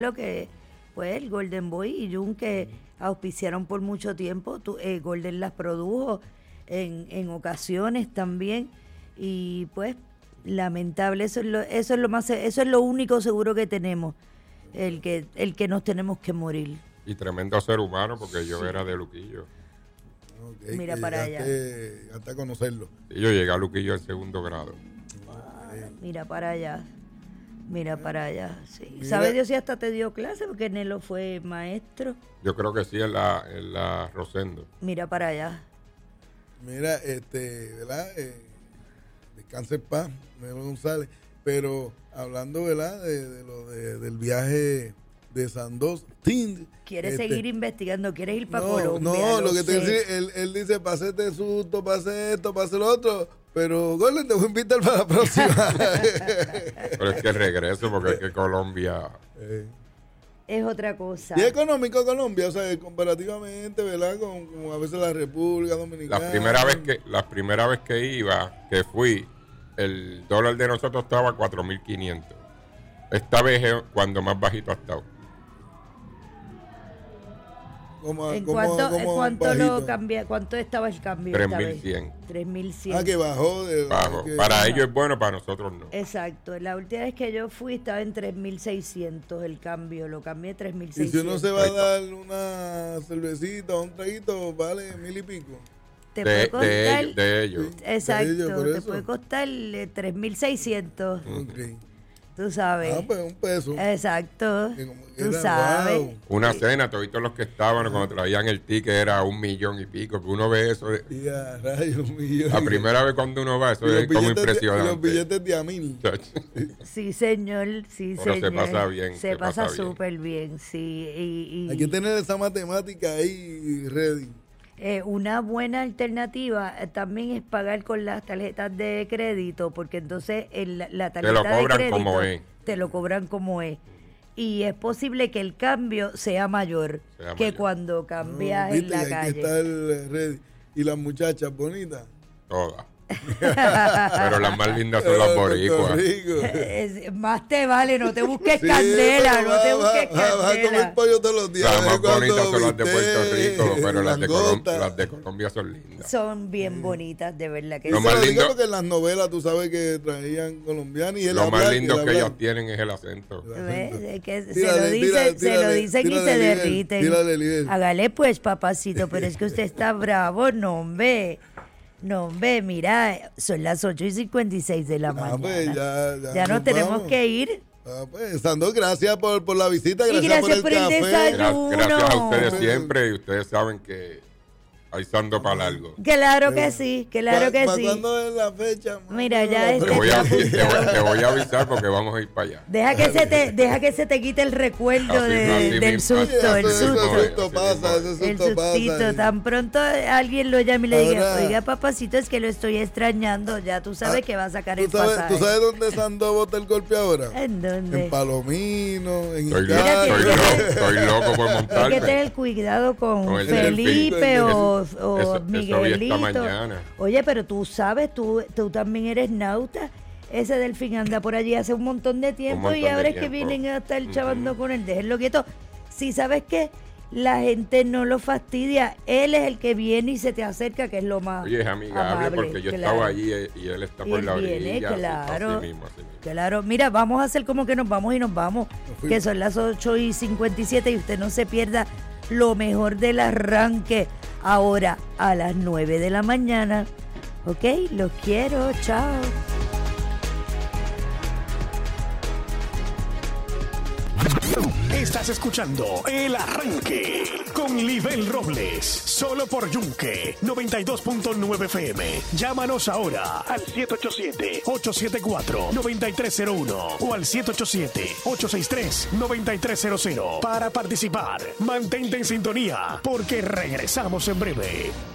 lo que pues el Golden Boy y Jun que auspiciaron por mucho tiempo, Golden las produjo en ocasiones también y pues lamentable, eso es lo único seguro que tenemos, el que nos tenemos que morir. Y tremendo ser humano, porque yo era de Luquillo. Okay, mira para allá. Hasta conocerlo. Y yo llegué a Luquillo en segundo grado. Mira para allá. Mira para allá, sí. Mira. ¿Sabe Dios si hasta te dio clase? Porque Nelo fue maestro. Yo creo que sí, en la Rosendo. Mira para allá. Mira, ¿verdad? Descanse en paz, Nelo González. Pero hablando, ¿verdad? Del viaje de Sandoz. ¿Quieres seguir investigando? ¿Quieres ir para no, Colombia? No, lo que te decía, él dice, pase este susto, pase esto, pase lo otro. Pero, Golden, te voy a invitar para la próxima. Pero es que regreso, porque es que Colombia... Es otra cosa. Y económico Colombia, o sea, comparativamente, ¿verdad? Con a veces la República Dominicana. La primera vez que fui, el dólar de nosotros estaba a 4.500. Esta vez es cuando más bajito ha estado. ¿En cuánto lo cambia? ¿Cuánto estaba el cambio? 3.100. 3.100. Que bajó. Para ellos es bueno, para nosotros no. Exacto. La última vez que yo fui estaba en 3.600 el cambio. Lo cambié 3.600. Y si uno se va a dar una cervecita o un traguito, vale 1,000 y pico. Te puede costar, de ellos. Exacto. De ellos, te puede costar 3.600. Okay. Tú sabes. Pues $1. Exacto. Tú sabes. Wow. Una cena, toditos los que estaban, cuando traían el ticket era 1,000,000 y pico. Que uno ve eso. Y a rayos, 1,000,000. La primera vez cuando uno va, eso es como impresionante. Y los billetes de Amini. Sí, señor. Sí, pero señor. se pasa bien. Se pasa súper bien, sí. Hay que tener esa matemática ahí ready. Una buena alternativa también es pagar con las tarjetas de crédito, porque entonces la tarjeta de crédito te lo cobran como es. Y es posible que el cambio sea mayor que cuando cambias en la calle. Hay que estar ready. Y las muchachas bonitas. Todas. Pero las más lindas son las boricuas. Más te vale, no te busques candela, no te busques candela. Vas a comer pollo todos los días. Las más bonitas son las de Puerto Rico, pero las de Colombia son lindas. Son bien bonitas, de verdad que lo sí. más lindo, porque en las novelas tú sabes que traían colombianos y lo más lindo que ellos tienen es el acento. Se lo dicen y se derriten. Hágale pues, papacito, pero es que usted está bravo, no, hombre. No, hombre, mira, son las 8:56 de la mañana. Pues ya nos tenemos que ir. Pues, Sandoz, gracias por la visita, gracias por el café. Desayuno. Gracias a ustedes siempre, y ustedes saben que hay Sandoz para largo. Claro que sí, claro que sí. ¿Cuándo es la fecha? Mira, ya te voy a avisar porque vamos a ir para allá. Deja que se te quite el recuerdo del susto, el susto. El sustito. Tan pronto alguien lo llame y le diga, oiga, papacito, es que lo estoy extrañando. Ya tú sabes que va a sacar el pasaje. ¿Tú sabes dónde Sandoz bota el golpe ahora? ¿En dónde? En Palomino, en Estoy loco por montarme. Hay que tener cuidado con Felipe o Miguelito. Oye, pero tú sabes, tú también eres nauta. Ese delfín anda por allí hace un montón de tiempo y ahora es que vienen a estar chavando con él. Déjenlo quieto. Si sabes que la gente no lo fastidia, él es el que viene y se te acerca, que es lo más Oye, es amigable, amable, porque yo estaba allí y él está por la orilla. Claro, así mismo. Claro, mira, vamos a hacer como que nos vamos y nos vamos, que son las 8:57 y usted no se pierda lo mejor del arranque ahora a las 9 de la mañana. Ok, los quiero, chao. Estás escuchando El Arranque con Libel Robles, solo por Yunque 92.9 FM. Llámanos ahora al 787-874-9301 o al 787-863-9300 para participar. Mantente en sintonía porque regresamos en breve.